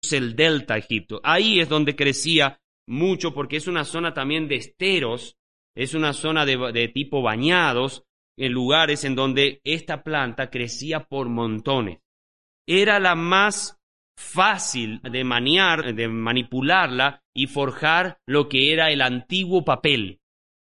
el delta Egipto. Ahí es donde crecía mucho porque es una zona también de esteros, es una zona de tipo bañados, en lugares en donde esta planta crecía por montones. Era la más fácil de maniar, de manipularla y forjar lo que era el antiguo papel.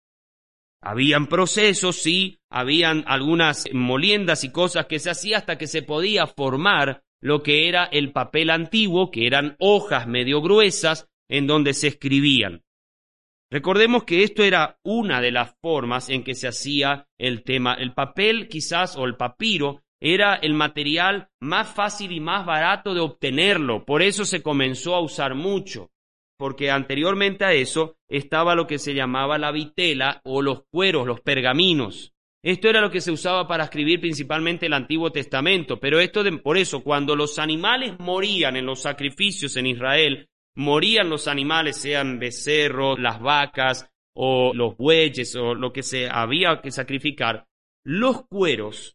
Habían procesos, sí, habían algunas moliendas y cosas que se hacía hasta que se podía formar lo que era el papel antiguo, que eran hojas medio gruesas en donde se escribían. Recordemos que esto era una de las formas en que se hacía el tema. El papel quizás, o el papiro, era el material más fácil y más barato de obtenerlo. Por eso se comenzó a usar mucho, porque anteriormente a eso estaba lo que se llamaba la vitela o los cueros, los pergaminos. Esto era lo que se usaba para escribir principalmente el Antiguo Testamento, pero por eso cuando los animales morían en los sacrificios en Israel, morían los animales, sean becerros, las vacas o los bueyes o lo que se había que sacrificar, los cueros,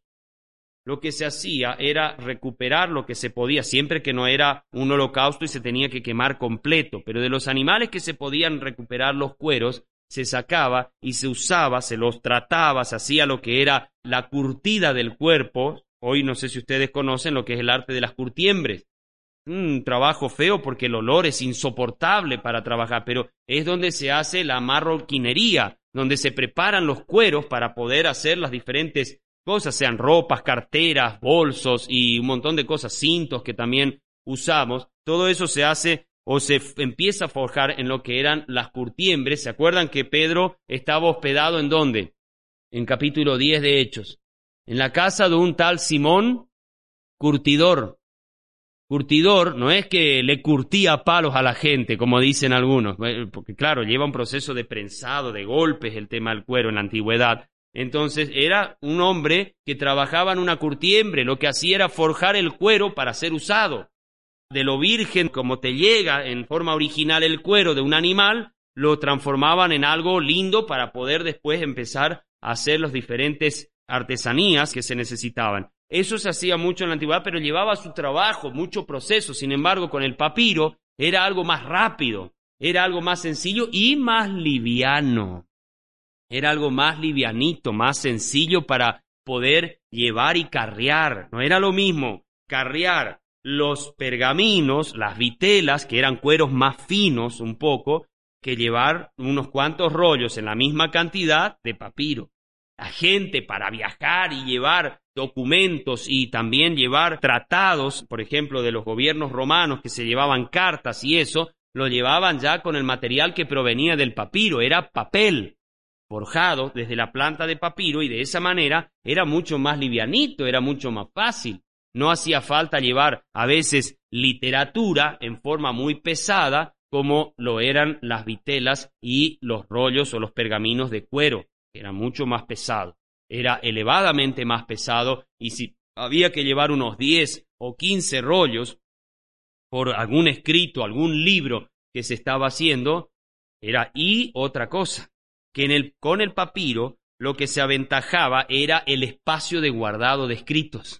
lo que se hacía era recuperar lo que se podía, siempre que no era un holocausto y se tenía que quemar completo, pero de los animales que se podían recuperar los cueros, se sacaba y se usaba, se los trataba, se hacía lo que era la curtida del cuerpo. Hoy no sé si ustedes conocen lo que es el arte de las curtiembres. Un trabajo feo porque el olor es insoportable para trabajar, pero es donde se hace la marroquinería, donde se preparan los cueros para poder hacer las diferentes cosas, sean ropas, carteras, bolsos y un montón de cosas, cintos que también usamos. Todo eso se hace o se empieza a forjar en lo que eran las curtiembres. ¿Se acuerdan que Pedro estaba hospedado en dónde? En capítulo 10 de Hechos. En la casa de un tal Simón curtidor. Curtidor no es que le curtía palos a la gente, como dicen algunos, porque claro, lleva un proceso de prensado, de golpes el tema del cuero en la antigüedad. Entonces era un hombre que trabajaba en una curtiembre, lo que hacía era forjar el cuero para ser usado. De lo virgen, como te llega en forma original el cuero de un animal, lo transformaban en algo lindo para poder después empezar a hacer las diferentes artesanías que se necesitaban. Eso se hacía mucho en la antigüedad, pero llevaba su trabajo, mucho proceso. Sin embargo, con el papiro era algo más rápido, era algo más sencillo y más liviano. Era algo más livianito, más sencillo para poder llevar y carrear. No era lo mismo carrear los pergaminos, las vitelas, que eran cueros más finos un poco, que llevar unos cuantos rollos en la misma cantidad de papiro. La gente para viajar y llevar documentos y también llevar tratados, por ejemplo, de los gobiernos romanos que se llevaban cartas y eso, lo llevaban ya con el material que provenía del papiro, era papel forjado desde la planta de papiro y de esa manera era mucho más livianito, era mucho más fácil. No hacía falta llevar a veces literatura en forma muy pesada como lo eran las vitelas y los rollos o los pergaminos de cuero. Era mucho más pesado, era elevadamente más pesado y si había que llevar unos 10 o 15 rollos por algún escrito, algún libro que se estaba haciendo, y otra cosa, que con el papiro lo que se aventajaba era el espacio de guardado de escritos.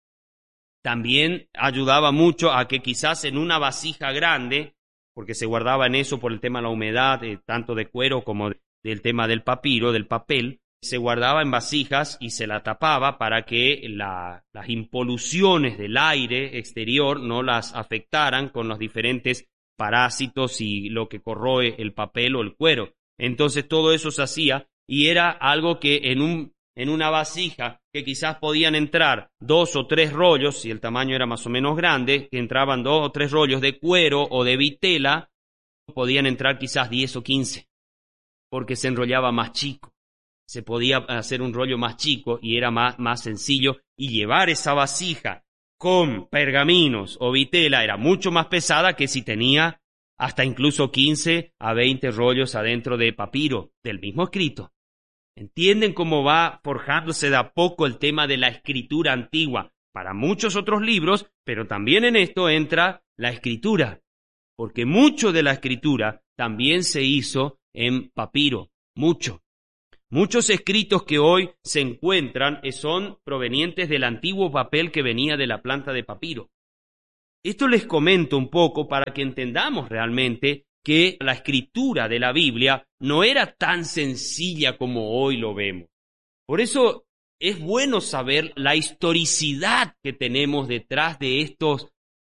También ayudaba mucho a que quizás en una vasija grande, porque se guardaba en eso por el tema de la humedad, tanto de cuero como del tema del papiro, del papel, se guardaba en vasijas y se la tapaba para que las impoluciones del aire exterior no las afectaran con los diferentes parásitos y lo que corroe el papel o el cuero. Entonces todo eso se hacía y era algo que en una vasija que quizás podían entrar 2 o 3 rollos, si el tamaño era más o menos grande, que entraban 2 o 3 rollos de cuero o de vitela, podían entrar quizás 10 o 15, porque se enrollaba más chico. Se podía hacer un rollo más chico y era más sencillo, y llevar esa vasija con pergaminos o vitela era mucho más pesada que si tenía hasta incluso 15 a 20 rollos adentro de papiro del mismo escrito. ¿Entienden cómo va forjándose de a poco el tema de la escritura antigua para muchos otros libros, pero también en esto entra la escritura? Porque mucho de la escritura también se hizo en papiro, mucho. Muchos escritos que hoy se encuentran son provenientes del antiguo papel que venía de la planta de papiro. Esto les comento un poco para que entendamos realmente que la escritura de la Biblia no era tan sencilla como hoy lo vemos. Por eso es bueno saber la historicidad que tenemos detrás de estos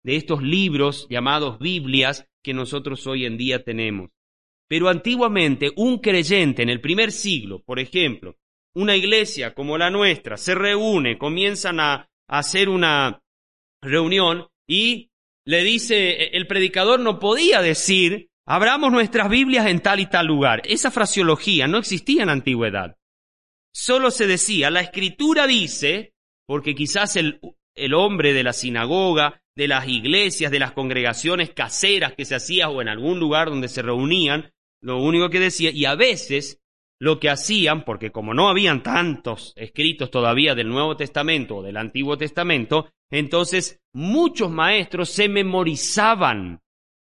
libros llamados Biblias que nosotros hoy en día tenemos. Pero antiguamente un creyente en el primer siglo, por ejemplo, una iglesia como la nuestra se reúne, comienzan a hacer una reunión y le dice, el predicador no podía decir, abramos nuestras Biblias en tal y tal lugar. Esa fraseología no existía en la antigüedad. Solo se decía, la Escritura dice, porque quizás el hombre de la sinagoga, de las iglesias, de las congregaciones caseras que se hacían o en algún lugar donde se reunían, lo único que decía, y a veces lo que hacían, porque como no habían tantos escritos todavía del Nuevo Testamento o del Antiguo Testamento, entonces muchos maestros se memorizaban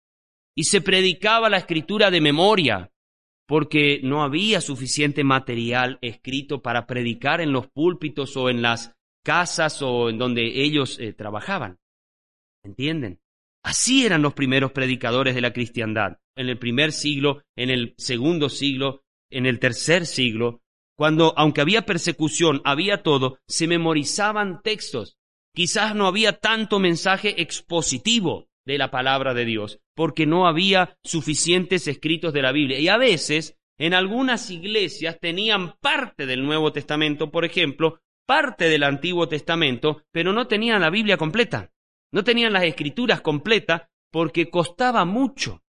y se predicaba la Escritura de memoria, porque no había suficiente material escrito para predicar en los púlpitos o en las casas o en donde ellos trabajaban. ¿Entienden? Así eran los primeros predicadores de la cristiandad, en el primer siglo, en el segundo siglo, en el tercer siglo, cuando, aunque había persecución, había todo, se memorizaban textos. Quizás no había tanto mensaje expositivo de la palabra de Dios, porque no había suficientes escritos de la Biblia. Y a veces, en algunas iglesias tenían parte del Nuevo Testamento, por ejemplo, parte del Antiguo Testamento, pero no tenían la Biblia completa. No tenían las escrituras completas porque costaba mucho.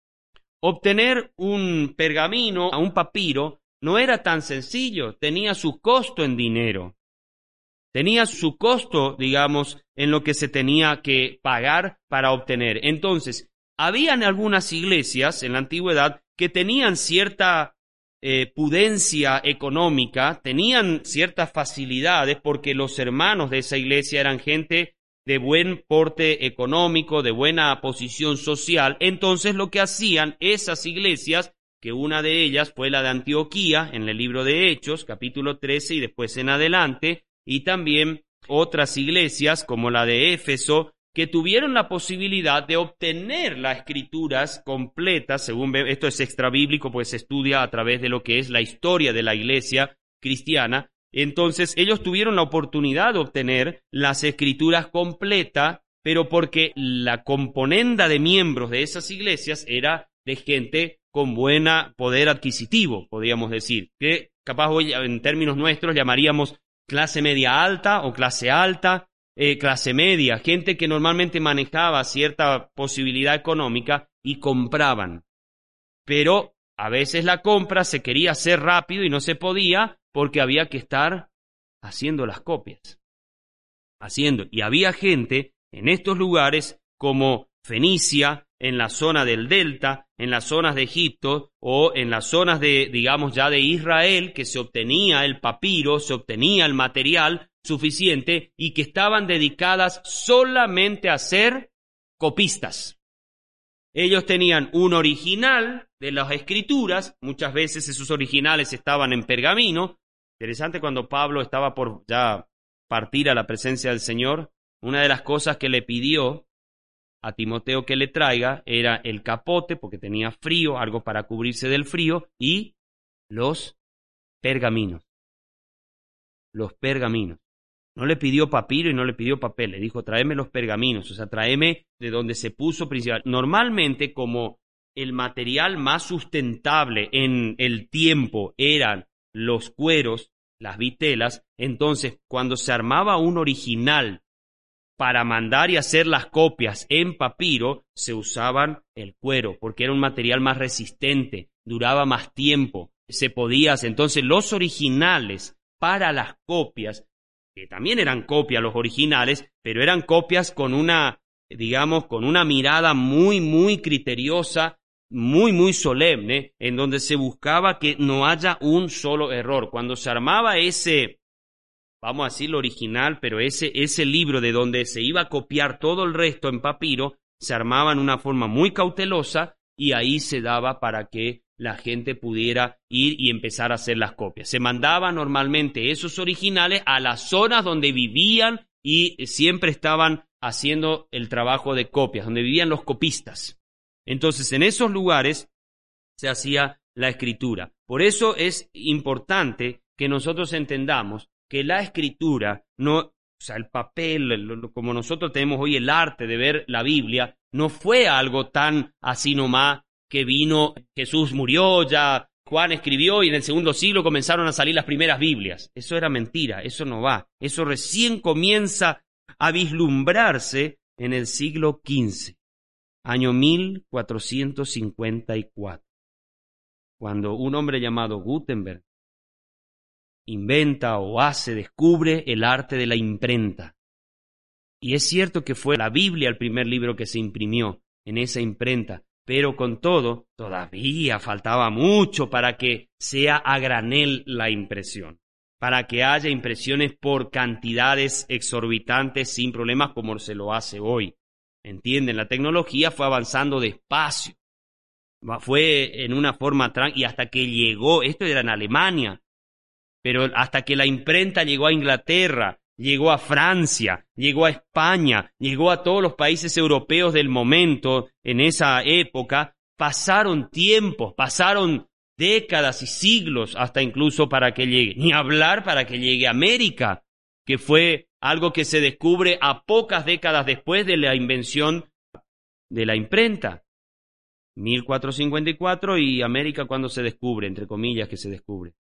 Obtener un pergamino, un papiro, no era tan sencillo, tenía su costo en dinero. Tenía su costo, digamos, en lo que se tenía que pagar para obtener. Entonces, habían algunas iglesias en la antigüedad que tenían cierta pudencia económica, tenían ciertas facilidades porque los hermanos de esa iglesia eran gente de buen porte económico, de buena posición social. Entonces lo que hacían esas iglesias, que una de ellas fue la de Antioquía, en el libro de Hechos, capítulo 13 y después en adelante, y también otras iglesias como la de Éfeso, que tuvieron la posibilidad de obtener las escrituras completas, según esto es extrabíblico, pues se estudia a través de lo que es la historia de la iglesia cristiana. Entonces ellos tuvieron la oportunidad de obtener las escrituras completas, pero porque la componenda de miembros de esas iglesias era de gente con buen poder adquisitivo, podríamos decir, que capaz hoy en términos nuestros llamaríamos clase media alta o clase alta, clase media, gente que normalmente manejaba cierta posibilidad económica y compraban. Pero a veces la compra se quería hacer rápido y no se podía, porque había que estar haciendo las copias. Y había gente en estos lugares como Fenicia, en la zona del Delta, en las zonas de Egipto o en las zonas de, digamos, ya de Israel, que se obtenía el papiro, se obtenía el material suficiente y que estaban dedicadas solamente a ser copistas. Ellos tenían un original de las escrituras, muchas veces esos originales estaban en pergamino. Interesante, cuando Pablo estaba por ya partir a la presencia del Señor, una de las cosas que le pidió a Timoteo que le traiga era el capote, porque tenía frío, algo para cubrirse del frío, y los pergaminos. Los pergaminos. No le pidió papiro y no le pidió papel, le dijo, tráeme los pergaminos, o sea, tráeme de donde se puso principal. Normalmente, como el material más sustentable en el tiempo eran los cueros, las vitelas, entonces cuando se armaba un original para mandar y hacer las copias en papiro, se usaban el cuero, porque era un material más resistente, duraba más tiempo, se podía hacer. Entonces los originales para las copias, que también eran copias los originales, pero eran copias con una, digamos, con una mirada muy, muy criteriosa, muy, muy solemne, en donde se buscaba que no haya un solo error. Cuando se armaba ese, vamos a decirlo original, pero ese libro de donde se iba a copiar todo el resto en papiro, se armaba en una forma muy cautelosa y ahí se daba para que la gente pudiera ir y empezar a hacer las copias. Se mandaba normalmente esos originales a las zonas donde vivían y siempre estaban haciendo el trabajo de copias, donde vivían los copistas. Entonces, en esos lugares se hacía la escritura. Por eso es importante que nosotros entendamos que la escritura, no, o sea, el papel, como nosotros tenemos hoy el arte de ver la Biblia, no fue algo tan así nomás que vino, Jesús murió, ya Juan escribió y en el segundo siglo comenzaron a salir las primeras Biblias. Eso era mentira, eso no va. Eso recién comienza a vislumbrarse en el siglo XV, año 1454, cuando un hombre llamado Gutenberg inventa o descubre el arte de la imprenta. Y es cierto que fue la Biblia el primer libro que se imprimió en esa imprenta, pero con todo, todavía faltaba mucho para que sea a granel la impresión, para que haya impresiones por cantidades exorbitantes sin problemas como se lo hace hoy. ¿Entienden? La tecnología fue avanzando despacio, fue en una forma y hasta que llegó, esto era en Alemania, pero hasta que la imprenta llegó a Inglaterra, llegó a Francia, llegó a España, llegó a todos los países europeos del momento, en esa época, pasaron tiempos, pasaron décadas y siglos hasta incluso para que llegue, ni hablar para que llegue a América, que fue algo que se descubre a pocas décadas después de la invención de la imprenta. 1454 y América cuando se descubre, entre comillas que se descubre.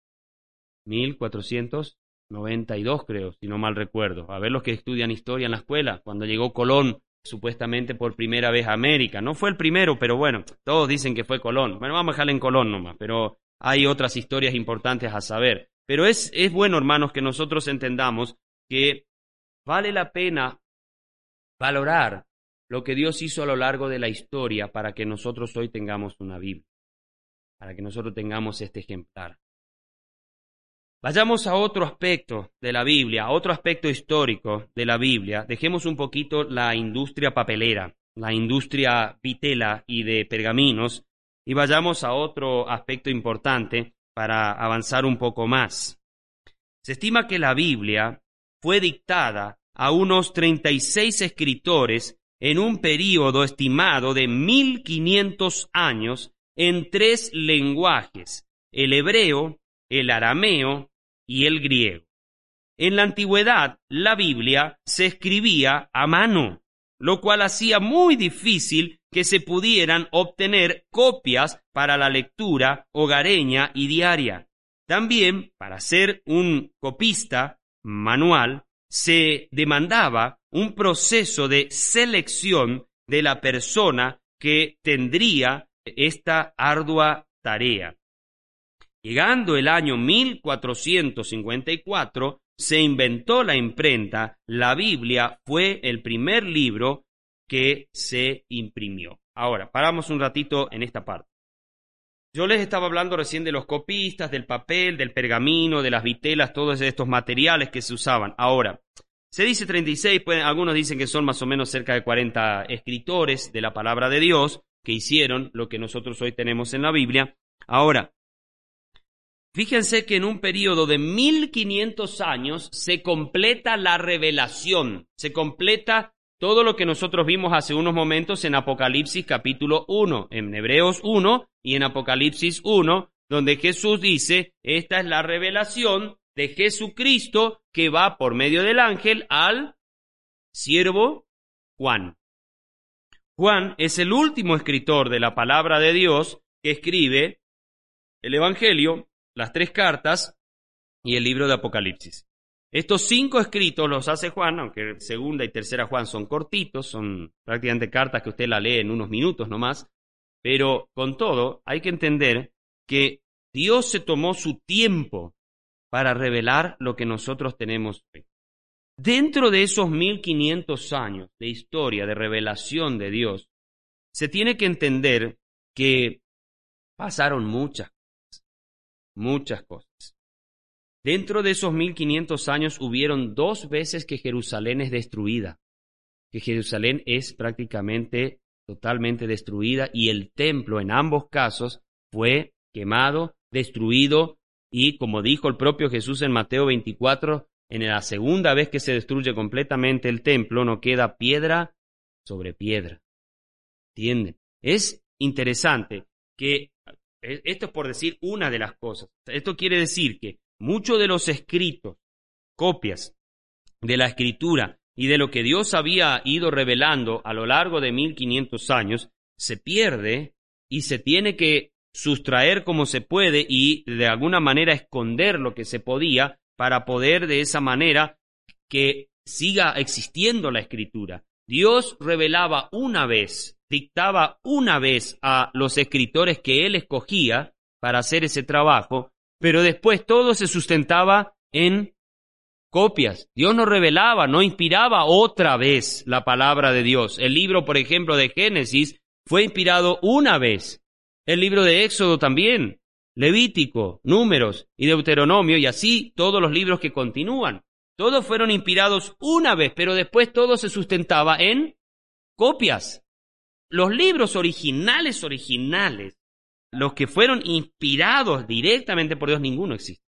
1492 creo, si no mal recuerdo. A ver los que estudian historia en la escuela, cuando llegó Colón supuestamente por primera vez a América. No fue el primero, pero bueno, todos dicen que fue Colón. Bueno, vamos a dejarle en Colón nomás, pero hay otras historias importantes a saber. Pero es bueno, hermanos, que nosotros entendamos que vale la pena valorar lo que Dios hizo a lo largo de la historia para que nosotros hoy tengamos una Biblia, para que nosotros tengamos este ejemplar. Vayamos a otro aspecto de la Biblia, a otro aspecto histórico de la Biblia. Dejemos un poquito la industria papelera, la industria vitela y de pergaminos, y vayamos a otro aspecto importante para avanzar un poco más. Se estima que la Biblia fue dictada a unos 36 escritores en un período estimado de 1500 años en 3 lenguajes, el hebreo, el arameo y el griego. En la antigüedad, la Biblia se escribía a mano, lo cual hacía muy difícil que se pudieran obtener copias para la lectura hogareña y diaria. También, para ser un copista manual, se demandaba un proceso de selección de la persona que tendría esta ardua tarea. Llegando el año 1454, se inventó la imprenta. La Biblia fue el primer libro que se imprimió. Ahora, paramos un ratito en esta parte. Yo les estaba hablando recién de los copistas, del papel, del pergamino, de las vitelas, todos estos materiales que se usaban. Ahora, se dice 36, algunos dicen que son más o menos cerca de 40 escritores de la palabra de Dios que hicieron lo que nosotros hoy tenemos en la Biblia. Ahora, fíjense que en un periodo de 1500 años se completa la revelación, se completa todo lo que nosotros vimos hace unos momentos en Apocalipsis capítulo 1, en Hebreos 1 y en Apocalipsis 1, donde Jesús dice, esta es la revelación de Jesucristo que va por medio del ángel al siervo Juan. Juan es el último escritor de la palabra de Dios que escribe el Evangelio, las 3 cartas y el libro de Apocalipsis. Estos 5 escritos los hace Juan, aunque segunda y tercera Juan son cortitos, son prácticamente cartas que usted la lee en unos minutos nomás, pero con todo hay que entender que Dios se tomó su tiempo para revelar lo que nosotros tenemos hoy. Dentro de esos 1500 años de historia, de revelación de Dios, se tiene que entender que pasaron muchas cosas. Dentro de esos 1500 años hubieron 2 veces que Jerusalén es destruida, que Jerusalén es prácticamente totalmente destruida y el templo en ambos casos fue quemado, destruido y como dijo el propio Jesús en Mateo 24, en la segunda vez que se destruye completamente el templo, no queda piedra sobre piedra. ¿Entienden? Es interesante que, esto es por decir una de las cosas, esto quiere decir que muchos de los escritos, copias de la Escritura y de lo que Dios había ido revelando a lo largo de 1500 años, se pierde y se tiene que sustraer como se puede y de alguna manera esconder lo que se podía para poder de esa manera que siga existiendo la Escritura. Dios revelaba una vez, dictaba una vez a los escritores que Él escogía para hacer ese trabajo, pero después todo se sustentaba en copias. Dios no revelaba, no inspiraba otra vez la palabra de Dios. El libro, por ejemplo, de Génesis fue inspirado una vez. El libro de Éxodo también, Levítico, Números y Deuteronomio, y así todos los libros que continúan. Todos fueron inspirados una vez, pero después todo se sustentaba en copias. Los libros originales, los que fueron inspirados directamente por Dios, ninguno existe.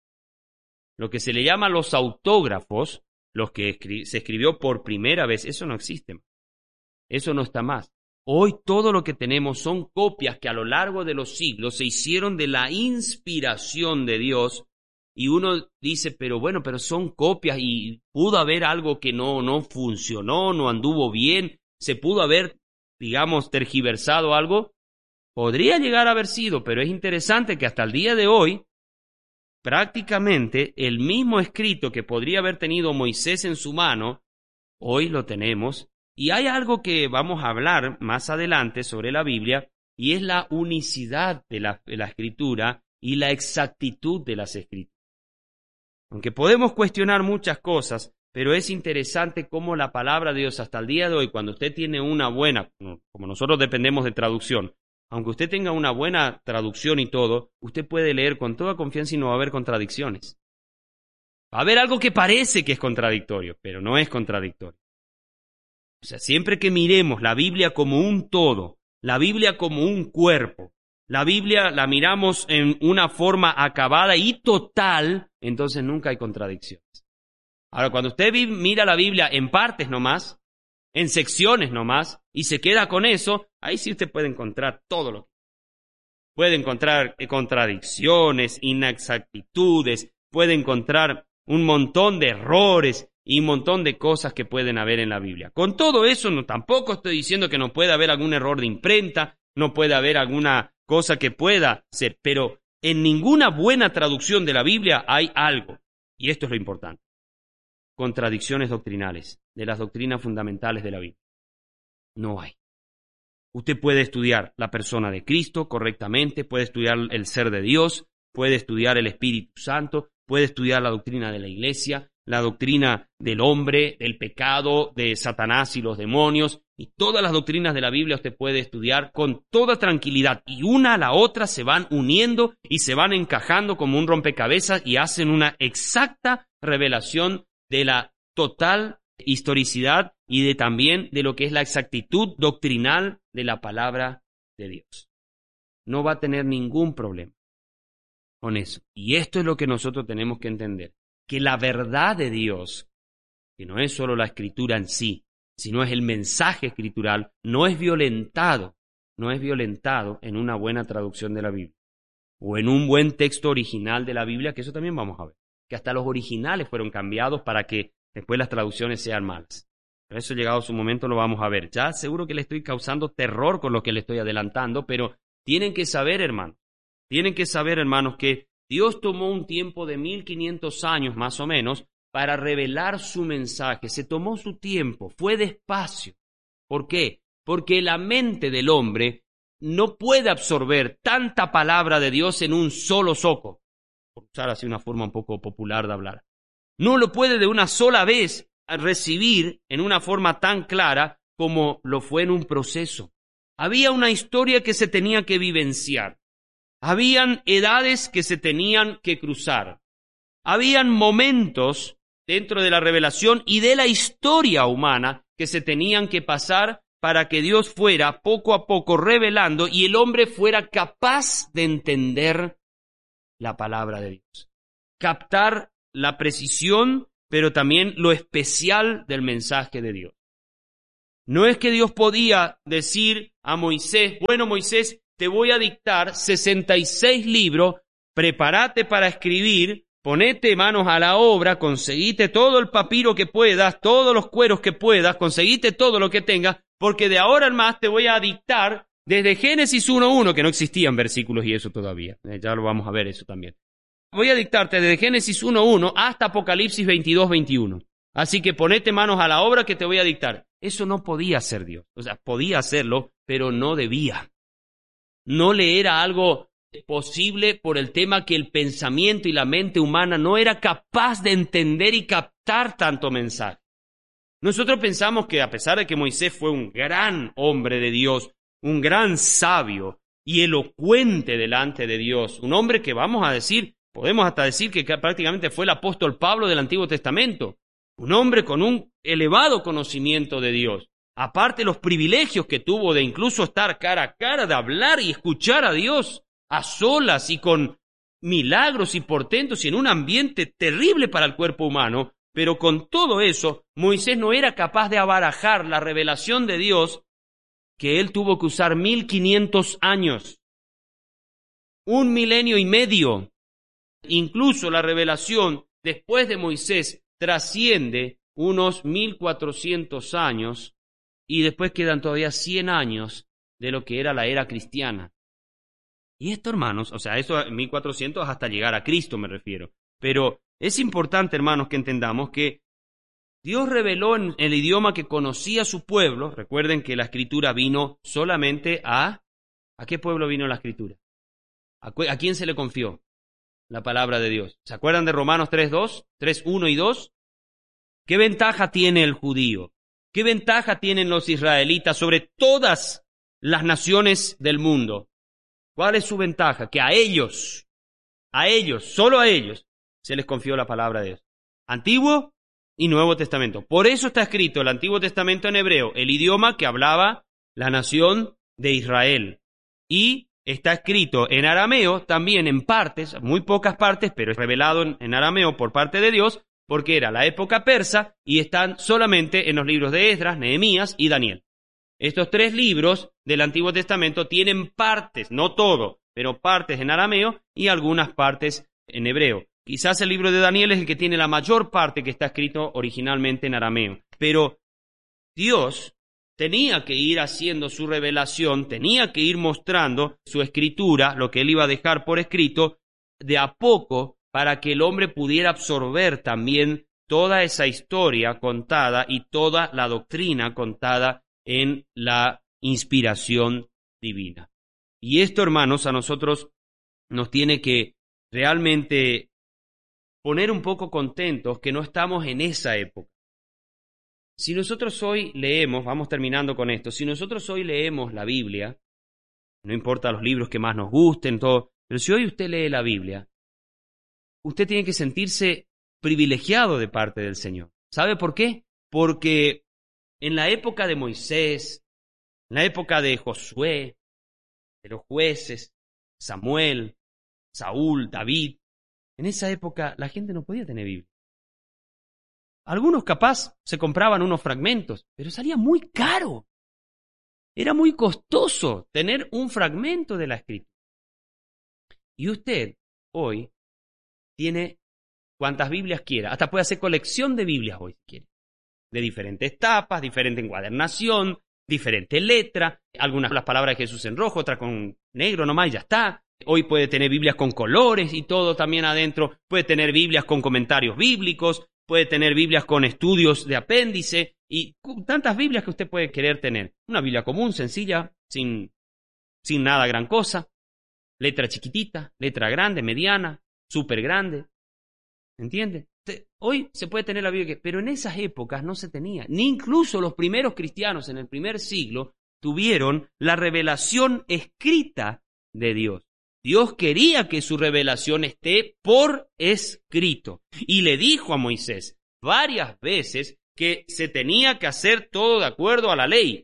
Lo que se le llama los autógrafos, los que se escribió por primera vez, eso no existe más. Eso no está más. Hoy todo lo que tenemos son copias que a lo largo de los siglos se hicieron de la inspiración de Dios. Y uno dice, pero son copias y pudo haber algo que no funcionó, no anduvo bien, se pudo haber, tergiversado algo. Podría llegar a haber sido, pero es interesante que hasta el día de hoy, prácticamente el mismo escrito que podría haber tenido Moisés en su mano, hoy lo tenemos. Y hay algo que vamos a hablar más adelante sobre la Biblia, y es la unicidad de la Escritura y la exactitud de las Escrituras. Aunque podemos cuestionar muchas cosas, pero es interesante cómo la palabra de Dios hasta el día de hoy, cuando usted tiene una buena, como nosotros dependemos de traducción, aunque usted tenga una buena traducción y todo, usted puede leer con toda confianza y no va a haber contradicciones. Va a haber algo que parece que es contradictorio, pero no es contradictorio. O sea, siempre que miremos la Biblia como un todo, la Biblia como un cuerpo, la Biblia la miramos en una forma acabada y total, entonces nunca hay contradicciones. Ahora, cuando usted mira la Biblia en partes nomás, en secciones nomás, y se queda con eso, ahí sí usted puede encontrar todo lo que puede encontrar contradicciones, inexactitudes, puede encontrar un montón de errores y un montón de cosas que pueden haber en la Biblia. Con todo eso, tampoco estoy diciendo que no pueda haber algún error de imprenta, no puede haber alguna cosa que pueda ser, pero en ninguna buena traducción de la Biblia hay algo, y esto es lo importante, contradicciones doctrinales, de las doctrinas fundamentales de la Biblia. No hay. Usted puede estudiar la persona de Cristo correctamente, puede estudiar el ser de Dios, puede estudiar el Espíritu Santo, puede estudiar la doctrina de la Iglesia, la doctrina del hombre, del pecado, de Satanás y los demonios, y todas las doctrinas de la Biblia usted puede estudiar con toda tranquilidad, y una a la otra se van uniendo y se van encajando como un rompecabezas y hacen una exacta revelación de la total historicidad y también de lo que es la exactitud doctrinal de la palabra de Dios. No va a tener ningún problema con eso. Y esto es lo que nosotros tenemos que entender, que la verdad de Dios, que no es solo la Escritura en sí, sino es el mensaje escritural, no es violentado en una buena traducción de la Biblia o en un buen texto original de la Biblia, que eso también vamos a ver, que hasta los originales fueron cambiados para que después las traducciones sean malas. Pero eso llegado su momento lo vamos a ver. Ya seguro que le estoy causando terror con lo que le estoy adelantando, pero tienen que saber, hermanos, que Dios tomó un tiempo de 1500 años más o menos para revelar su mensaje. Se tomó su tiempo, fue despacio. ¿Por qué? Porque la mente del hombre no puede absorber tanta palabra de Dios en un solo soco, por usar así una forma un poco popular de hablar. No lo puede de una sola vez recibir en una forma tan clara como lo fue en un proceso. Había una historia que se tenía que vivenciar. Habían edades que se tenían que cruzar. Habían momentos dentro de la revelación y de la historia humana que se tenían que pasar para que Dios fuera poco a poco revelando y el hombre fuera capaz de entender la palabra de Dios. Captar la precisión pero también lo especial del mensaje de Dios. No es que Dios podía decir a Moisés, bueno, Moisés, te voy a dictar 66 libros, prepárate para escribir, ponete manos a la obra, conseguite todo el papiro que puedas, todos los cueros que puedas, conseguite todo lo que tengas, porque de ahora en más te voy a dictar desde Génesis 1:1, que no existían versículos y eso todavía, ya lo vamos a ver eso también. Voy a dictarte desde Génesis 1:1 hasta Apocalipsis 22:21. Así que ponete manos a la obra que te voy a dictar. Eso no podía hacer Dios. O sea, podía hacerlo, pero no debía. No le era algo posible por el tema que el pensamiento y la mente humana no era capaz de entender y captar tanto mensaje. Nosotros pensamos que a pesar de que Moisés fue un gran hombre de Dios, un gran sabio y elocuente delante de Dios, un hombre que vamos a decir, podemos hasta decir que prácticamente fue el apóstol Pablo del Antiguo Testamento, un hombre con un elevado conocimiento de Dios, aparte los privilegios que tuvo de incluso estar cara a cara, de hablar y escuchar a Dios a solas y con milagros y portentos y en un ambiente terrible para el cuerpo humano, pero con todo eso, Moisés no era capaz de abarajar la revelación de Dios que él tuvo que usar 1500 años, 1 milenio y medio. Incluso la revelación después de Moisés trasciende unos 1400 años y después quedan todavía 100 años de lo que era la era cristiana. Y esto, hermanos, o sea, eso 1400 hasta llegar a Cristo me refiero. Pero es importante, hermanos, que entendamos que Dios reveló en el idioma que conocía su pueblo. Recuerden que la Escritura vino solamente ¿a qué pueblo vino la Escritura? ¿A quién se le confió la palabra de Dios? ¿Se acuerdan de Romanos 3:1 y 2? ¿Qué ventaja tiene el judío? ¿Qué ventaja tienen los israelitas sobre todas las naciones del mundo? ¿Cuál es su ventaja? Que a ellos, solo a ellos, se les confió la palabra de Dios. Antiguo y Nuevo Testamento. Por eso está escrito el Antiguo Testamento en hebreo, el idioma que hablaba la nación de Israel. Y está escrito en arameo también en partes, muy pocas partes, pero es revelado en arameo por parte de Dios, porque era la época persa y están solamente en los libros de Esdras, Nehemías y Daniel. Estos 3 libros del Antiguo Testamento tienen partes, no todo, pero partes en arameo y algunas partes en hebreo. Quizás el libro de Daniel es el que tiene la mayor parte que está escrito originalmente en arameo. Pero Dios tenía que ir haciendo su revelación, tenía que ir mostrando su escritura, lo que él iba a dejar por escrito, de a poco, para que el hombre pudiera absorber también toda esa historia contada y toda la doctrina contada en la inspiración divina. Y esto, hermanos, a nosotros nos tiene que realmente poner un poco contentos que no estamos en esa época. Si nosotros hoy leemos, vamos terminando con esto, si nosotros hoy leemos la Biblia, no importa los libros que más nos gusten, todo, pero si hoy usted lee la Biblia, usted tiene que sentirse privilegiado de parte del Señor. ¿Sabe por qué? Porque en la época de Moisés, en la época de Josué, de los jueces, Samuel, Saúl, David, en esa época la gente no podía tener Biblia. Algunos capaz se compraban unos fragmentos, pero salía muy caro. Era muy costoso tener un fragmento de la Escritura. Y usted hoy tiene cuantas Biblias quiera, hasta puede hacer colección de Biblias hoy si quiere, de diferentes tapas, diferente encuadernación, diferente letra, algunas las palabras de Jesús en rojo, otras con negro nomás y ya está. Hoy puede tener Biblias con colores y todo también adentro, puede tener Biblias con comentarios bíblicos, puede tener Biblias con estudios de apéndice y tantas Biblias que usted puede querer tener. Una Biblia común, sencilla, sin nada gran cosa, letra chiquitita, letra grande, mediana, súper grande. ¿Entiende? Hoy se puede tener la Biblia, pero en esas épocas no se tenía. Ni incluso los primeros cristianos en el primer siglo tuvieron la revelación escrita de Dios. Dios quería que su revelación esté por escrito. Y le dijo a Moisés varias veces que se tenía que hacer todo de acuerdo a la ley.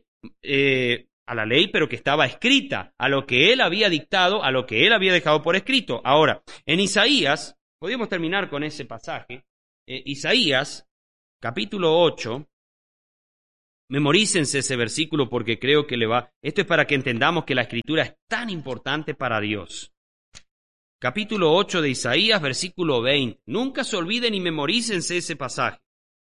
Pero que estaba escrita, a lo que él había dictado, a lo que él había dejado por escrito. Ahora, en Isaías, podríamos terminar con ese pasaje, Isaías, capítulo 8, memorícense ese versículo porque creo que esto es para que entendamos que la Escritura es tan importante para Dios. Capítulo 8 de Isaías, versículo 20. Nunca se olviden y memorícense ese pasaje.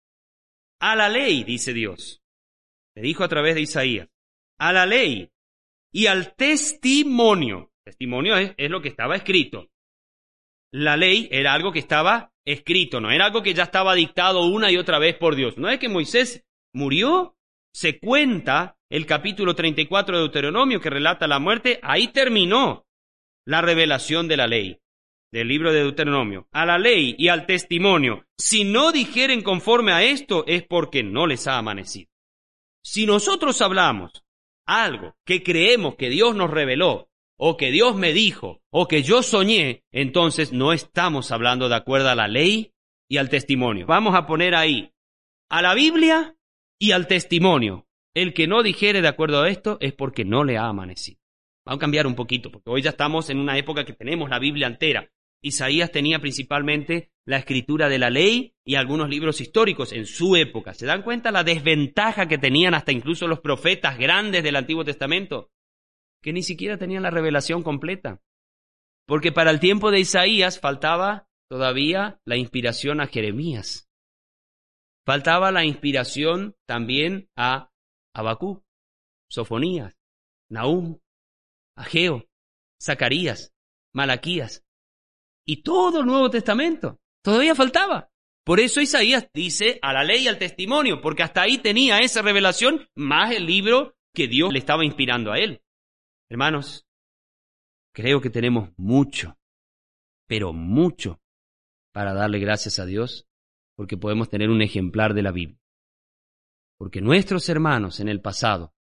A la ley, dice Dios, le dijo a través de Isaías, a la ley y al testimonio. Testimonio es lo que estaba escrito. La ley era algo que estaba escrito, no era algo que ya estaba dictado una y otra vez por Dios. No es que Moisés murió, se cuenta el capítulo 34 de Deuteronomio que relata la muerte, ahí terminó la revelación de la ley, del libro de Deuteronomio. A la ley y al testimonio, si no dijeren conforme a esto, es porque no les ha amanecido. Si nosotros hablamos algo que creemos que Dios nos reveló, o que Dios me dijo, o que yo soñé, entonces no estamos hablando de acuerdo a la ley y al testimonio. Vamos a poner ahí a la Biblia y al testimonio. El que no dijere de acuerdo a esto es porque no le ha amanecido. Vamos a cambiar un poquito, porque hoy ya estamos en una época que tenemos la Biblia entera. Isaías tenía principalmente la escritura de la ley y algunos libros históricos en su época. ¿Se dan cuenta la desventaja que tenían hasta incluso los profetas grandes del Antiguo Testamento? Que ni siquiera tenían la revelación completa. Porque para el tiempo de Isaías faltaba todavía la inspiración a Jeremías. Faltaba la inspiración también a Habacuc, Sofonías, Nahum, Ageo, Zacarías, Malaquías y todo el Nuevo Testamento. Todavía faltaba. Por eso Isaías dice a la ley y al testimonio, porque hasta ahí tenía esa revelación más el libro que Dios le estaba inspirando a él. Hermanos, creo que tenemos mucho, pero mucho para darle gracias a Dios, porque podemos tener un ejemplar de la Biblia. Porque nuestros hermanos en el pasado,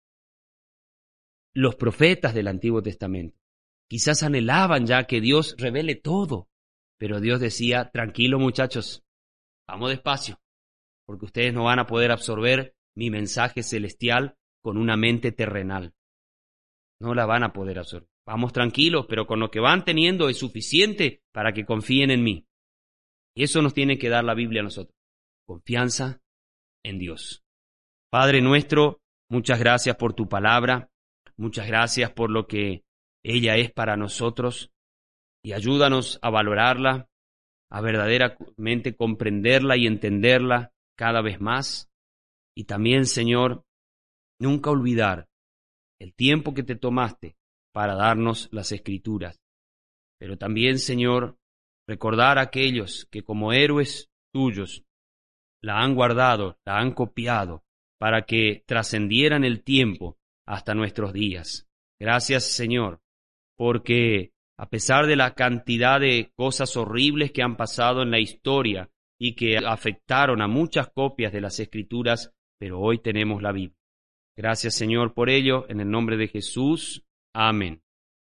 los profetas del Antiguo Testamento, quizás anhelaban ya que Dios revele todo, pero Dios decía, tranquilo muchachos, vamos despacio, porque ustedes no van a poder absorber mi mensaje celestial con una mente terrenal. No la van a poder absorber. Vamos tranquilos, pero con lo que van teniendo es suficiente para que confíen en mí. Y eso nos tiene que dar la Biblia a nosotros. Confianza en Dios. Padre nuestro, muchas gracias por tu palabra. Muchas gracias por lo que ella es para nosotros. Y ayúdanos a valorarla, a verdaderamente comprenderla y entenderla cada vez más. Y también, Señor, nunca olvidar el tiempo que te tomaste para darnos las Escrituras. Pero también, Señor, recordar a aquellos que como héroes tuyos la han guardado, la han copiado, para que trascendieran el tiempo hasta nuestros días. Gracias, Señor, porque a pesar de la cantidad de cosas horribles que han pasado en la historia y que afectaron a muchas copias de las Escrituras, pero hoy tenemos la Biblia. Gracias, Señor, por ello, en el nombre de Jesús. Amén.